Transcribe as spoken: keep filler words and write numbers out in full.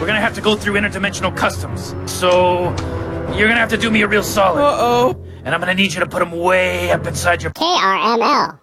we're gonna have to go through interdimensional customs. So, you're gonna have to do me a real solid. Uh-oh. And I'm gonna need you to put them way up inside your... K R M L.